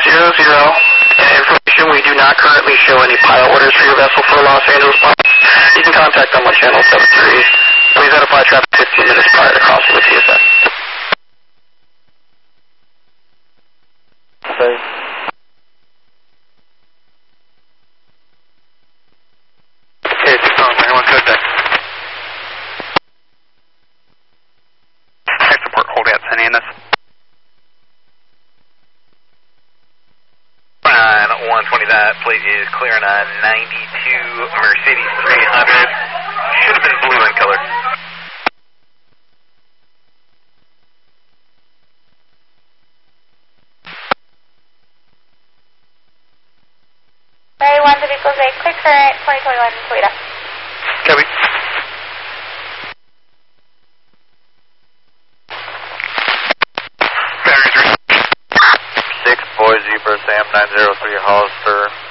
And information, we do not currently show any pilot orders for your vessel for Los Angeles Park. You can contact them on channel 73. Please notify traffic 15 minutes prior to crossing with TSS. Okay. Okay, it's on. Everyone good then. Tech support, hold out, San Andreas. 120, that plate is clearing on 92 Mercedes 300. Should have been blue in color. Mary 1 to vehicles A, clear current, 2021 Toyota. Copy. Boy Zebra Sam 903 Hollister.